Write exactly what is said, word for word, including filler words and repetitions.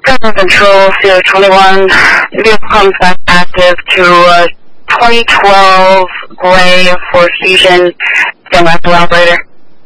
Government Control, Sierra twenty-one, vehicle comes back active to uh, twenty twelve Gray for Fusion, stand by for operator.